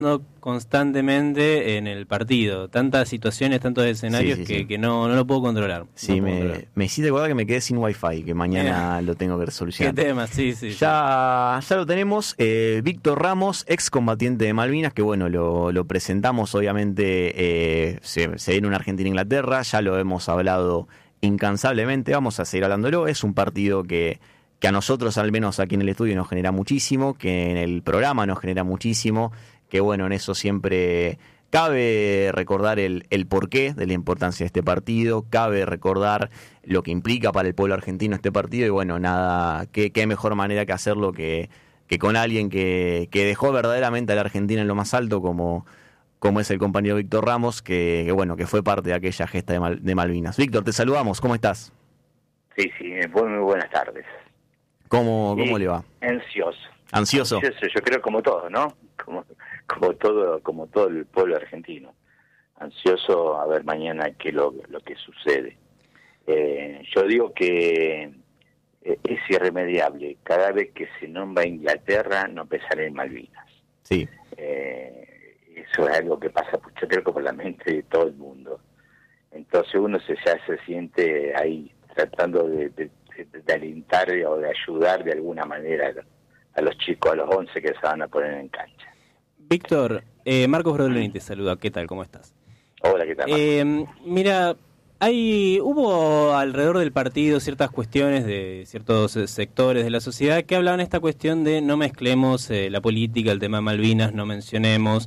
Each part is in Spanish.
constantemente en el partido. Tantas situaciones, tantos escenarios que no lo puedo controlar. Sí, me hiciste acordar que me quedé sin wifi, que mañana lo tengo que solucionar. ¿Qué tema? Sí. Ya lo tenemos. Víctor Ramos, excombatiente de Malvinas, que bueno, lo presentamos obviamente, se viene una Argentina-Inglaterra, ya lo hemos hablado incansablemente, vamos a seguir hablándolo. Es un partido que a nosotros, al menos aquí en el estudio, nos genera muchísimo, que en el programa nos genera muchísimo, que bueno, en eso siempre cabe recordar el porqué de la importancia de este partido, cabe recordar lo que implica para el pueblo argentino este partido, y bueno, nada, qué mejor manera que hacerlo que con alguien que dejó verdaderamente a la Argentina en lo más alto, como es el compañero Víctor Ramos, que bueno, que fue parte de aquella gesta de Malvinas. Víctor, te saludamos, ¿cómo estás? Sí, muy buenas tardes. ¿Cómo le va? Ansioso, yo creo como todo, ¿no? Como todo el pueblo argentino. Ansioso a ver mañana qué lo que sucede. Yo digo que es irremediable. Cada vez que se nombra Inglaterra, no pensaré en Malvinas. Sí. Eso es algo que pasa, yo creo que por la mente de todo el mundo. Entonces uno ya se siente ahí tratando de alentar o de ayudar de alguna manera a los chicos, a los 11 que se van a poner en cancha. Víctor, Marcos Brodolini te saluda. ¿Qué tal? ¿Cómo estás? Hola, ¿qué tal, Marcos? Mira, hubo alrededor del partido ciertas cuestiones de ciertos sectores de la sociedad que hablaban esta cuestión de no mezclemos la política, el tema de Malvinas, no mencionemos.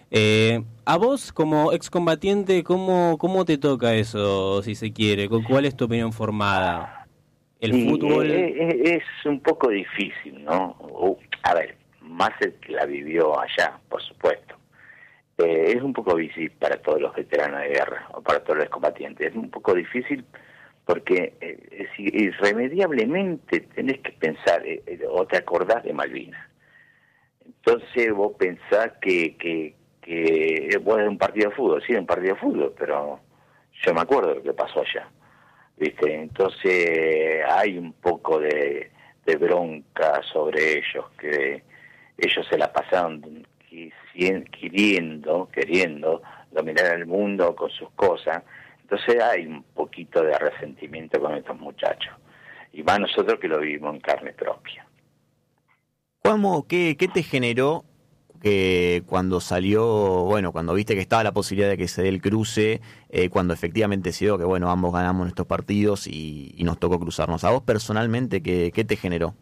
A vos, como excombatiente, ¿cómo te toca eso, si se quiere? ¿Cuál es tu opinión formada? El fútbol... Es un poco difícil, ¿no? A ver, más el que la vivió allá, por supuesto. Es un poco difícil para todos los veteranos de guerra, o para todos los combatientes. Es un poco difícil porque irremediablemente tenés que pensar, o te acordás de Malvinas. Entonces vos pensás que bueno, es un partido de fútbol, sí, un partido de fútbol, pero yo me acuerdo de lo que pasó allá. ¿Viste? Entonces hay un poco de bronca sobre ellos, que ellos se la pasaron queriendo dominar el mundo con sus cosas. Entonces hay un poquito de resentimiento con estos muchachos, y más nosotros que lo vivimos en carne propia. ¿Qué te generó que cuando cuando viste que estaba la posibilidad de que se dé el cruce, cuando efectivamente se dio que bueno, ambos ganamos nuestros partidos y nos tocó cruzarnos? ¿A vos personalmente qué te generó?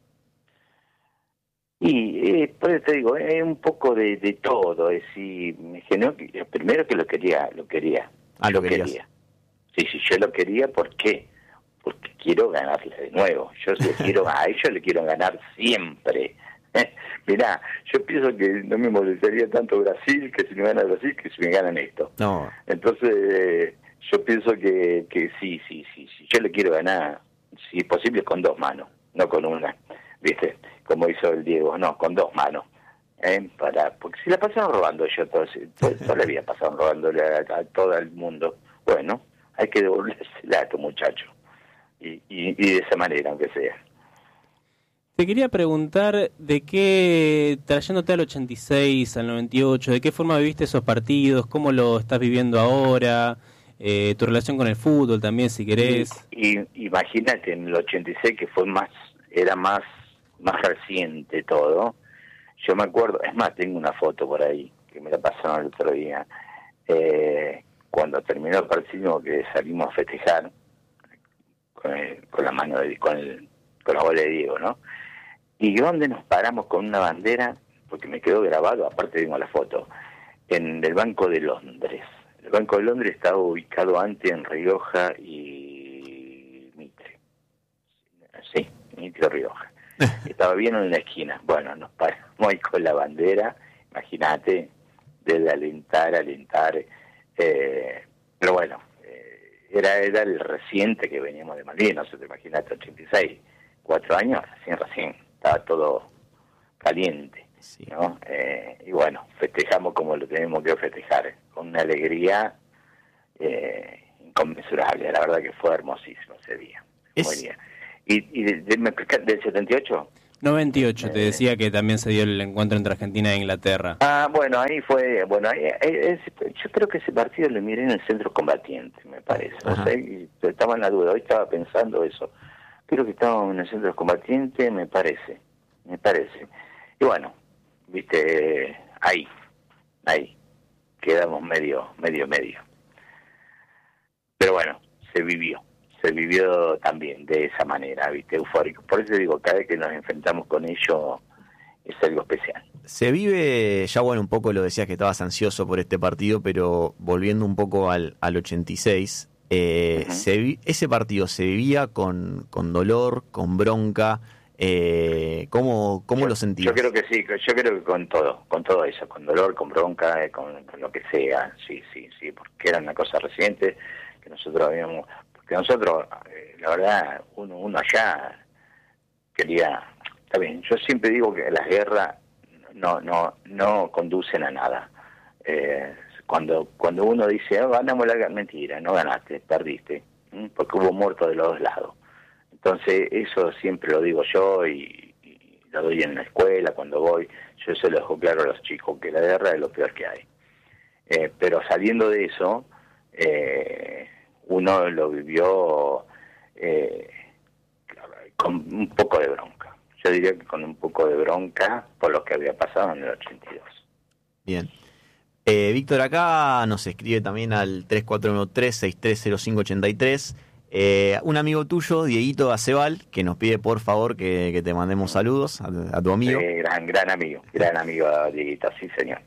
Y por eso te digo, es un poco de todo. Es decir, me generó primero que lo quería. Ah, lo querías. Quería. Sí, yo lo quería. ¿Por qué? Porque quiero ganarle de nuevo. A ellos le quiero ganar siempre. Mirá, yo pienso que no me molestaría tanto Brasil, que si me gana Brasil, que si me ganan esto. No. Entonces, yo pienso que sí, yo le quiero ganar, si es posible, con 2 manos, no con una, ¿viste? Como hizo el Diego, no, con 2 manos. Porque si la pasaron robando ellos, toda la vida pasaron robándole a todo el mundo. Bueno, hay que devolvérsela a tu muchacho. Y de esa manera, aunque sea. Te quería preguntar trayéndote al 86, al 98, ¿de qué forma viviste esos partidos? ¿Cómo lo estás viviendo ahora? Tu relación con el fútbol también, si querés. Imagínate, en el 86, que era más reciente todo. Yo me acuerdo, es más, tengo una foto por ahí, que me la pasaron el otro día, cuando terminó el partido, que salimos a festejar, con la mano con la bola de Diego, ¿no? Y donde nos paramos con una bandera, porque me quedó grabado, aparte tengo la foto, en el Banco de Londres. El Banco de Londres estaba ubicado antes en Rioja y Mitre. Sí, Mitre Rioja. Estaba bien en la esquina. Bueno, nos paramos ahí con la bandera, imagínate, de alentar. Pero bueno, era el reciente que veníamos de Malvinas, no sé, te imagínate, 86, 4 años, recién, estaba todo caliente, sí, ¿no? Y bueno, festejamos como lo tenemos que festejar, con una alegría inconmensurable. La verdad que fue hermosísimo ese día. Buen día. ¿Y del 78? 98, te decía que también se dio el encuentro entre Argentina e Inglaterra. Bueno, ahí fue, yo creo que ese partido lo miré en el centro combatiente, me parece. O sea, y estaba en la duda, hoy estaba pensando eso. Creo que estábamos en el centro combatiente, me parece. Y bueno, viste, ahí, quedamos medio. Pero bueno, se vivió también de esa manera, viste, eufórico. Por eso digo, cada vez que nos enfrentamos con ello es algo especial. Se vive, ya bueno, un poco lo decías que estabas ansioso por este partido, pero volviendo un poco al 86, ese partido se vivía con dolor, con bronca. ¿Cómo lo sentías? Yo creo que sí, yo creo que con todo eso, con dolor, con bronca, con lo que sea, sí, porque era una cosa reciente que nosotros habíamos... Que nosotros, la verdad, uno allá quería... Está bien, yo siempre digo que las guerras no conducen a nada. Cuando uno dice, ganamos la guerra, mentira, no ganaste, perdiste, porque hubo muertos de los dos lados. Entonces, eso siempre lo digo yo y lo doy en la escuela, cuando voy, yo se lo dejo claro a los chicos, que la guerra es lo peor que hay. Pero saliendo de eso... uno lo vivió con un poco de bronca. Yo diría que con un poco de bronca por lo que había pasado en el 82. Bien. Víctor, acá nos escribe también al 3413-630583 un amigo tuyo, Dieguito Acebal, que nos pide por favor que te mandemos saludos a tu amigo. Gran amigo Dieguito, sí señor.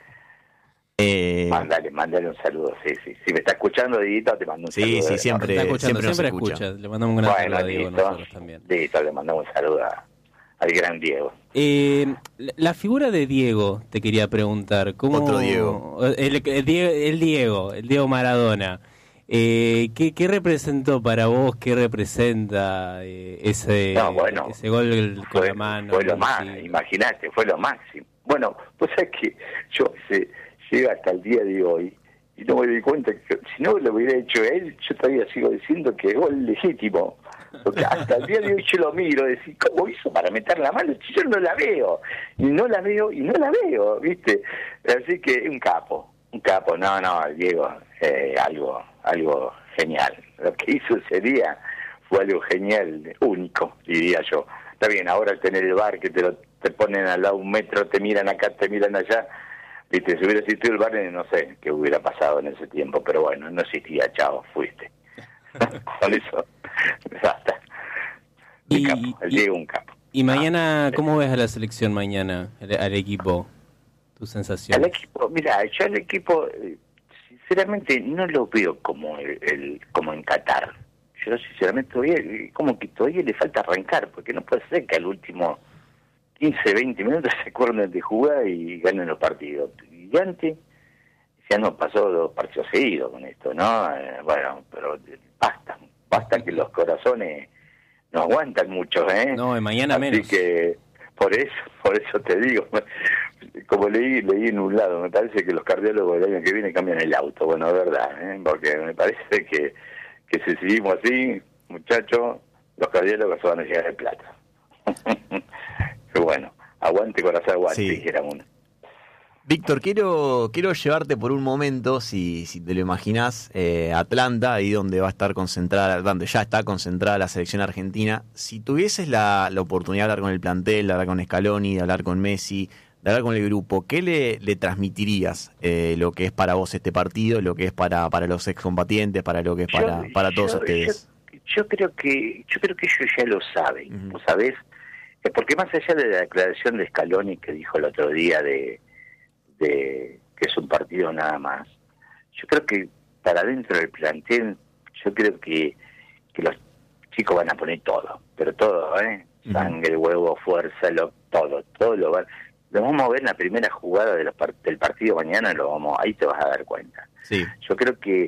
Mándale un saludo, sí. Si me está escuchando, Dieguito, te mando un saludo. Sí, siempre escucha. Le mandamos un gran saludo a Diego, nosotros también. Dieguito, le mandamos un saludo al gran Diego. La figura de Diego, te quería preguntar. ¿Cómo, otro Diego. El Diego Maradona. ¿Qué representó para vos? ¿Qué representa ese gol con la mano? Fue lo más, imagínate, fue lo máximo. Bueno, pues es que yo llega hasta el día de hoy y no me doy cuenta que si no lo hubiera hecho él, yo todavía sigo diciendo que es gol legítimo. Porque hasta el día de hoy yo lo miro, decir, ¿cómo hizo para meter la mano? Yo no la veo, ¿viste? Así que un capo, Diego, algo genial. Lo que hizo ese día fue algo genial, único, diría yo. Está bien, ahora tener el bar que te ponen al lado un metro, te miran acá, te miran allá, viste, si hubiera existido el bar, no sé qué hubiera pasado en ese tiempo, pero bueno, no existía, chao, fuiste. Con eso, basta. Diego un capo. Y mañana, ¿cómo ves a la selección mañana, al equipo? ¿Tu sensación? Al equipo, mira, yo al equipo, sinceramente, no lo veo como como en Qatar. Yo sinceramente como que todavía le falta arrancar, porque no puede ser que al último 15, 20 minutos se acuerden de jugar y ganen los partidos. Y antes, ya nos pasó 2 partidos seguidos con esto, ¿no? Bueno, pero basta que los corazones no aguantan mucho, ¿eh? No, mañana así menos. Así que por eso te digo, como leí en un lado, me parece que los cardiólogos el año que viene cambian el auto, bueno, es verdad, porque me parece que si seguimos así, muchachos, los cardiólogos se van a llegar de plata. Bueno, aguante corazón, aguante, sí. Dijera uno. Víctor, quiero llevarte por un momento, si te lo imaginás, Atlanta, ahí donde va a estar concentrada, donde ya está concentrada la selección argentina. Si tuvieses la oportunidad de hablar con el plantel, de hablar con Scaloni, de hablar con Messi, de hablar con el grupo, ¿qué le transmitirías lo que es para vos este partido, lo que es para los excombatientes, para lo que es para todos ustedes? Yo creo que ellos ya lo saben, ¿no sabés? Porque más allá de la declaración de Scaloni que dijo el otro día de que es un partido nada más, yo creo que para dentro del plantel, yo creo que los chicos van a poner todo, pero todo, sangre, huevo, fuerza, todo lo van. Lo vamos a ver en la primera jugada del partido mañana, ahí te vas a dar cuenta. Sí. Yo creo que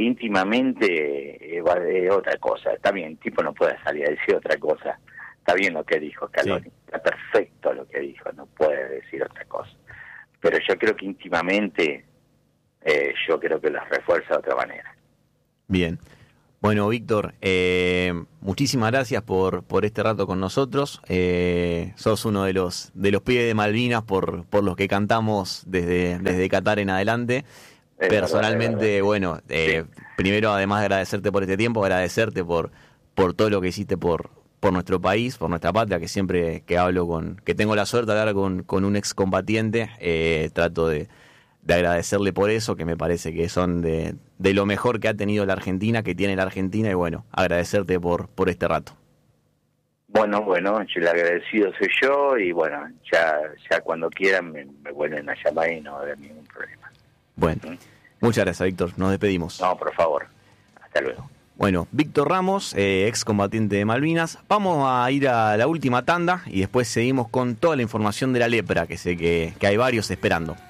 íntimamente es otra cosa. Está bien, el tipo no puede salir a decir otra cosa. Está bien lo que dijo Scaloni, sí. Está perfecto lo que dijo, no puede decir otra cosa. Pero yo creo que íntimamente, yo creo que los refuerza de otra manera. Bien. Bueno, Víctor, muchísimas gracias por este rato con nosotros. Sos uno de los pibes de Malvinas por los que cantamos desde Qatar en adelante. Personalmente, bueno, primero, además de agradecerte por este tiempo, agradecerte por todo lo que hiciste por nuestro país, por nuestra patria, que siempre que hablo que tengo la suerte de hablar con un excombatiente, trato de agradecerle por eso, que me parece que son de lo mejor que ha tenido la Argentina, que tiene la Argentina, y bueno, agradecerte por este rato. Bueno, yo el agradecido soy yo, y bueno, ya cuando quieran me vuelven a llamar y no va a haber ningún problema. Bueno, muchas gracias, Víctor, nos despedimos. No, por favor, hasta luego. Bueno, Víctor Ramos, excombatiente de Malvinas. Vamos a ir a la última tanda y después seguimos con toda la información de la lepra, que sé que hay varios esperando.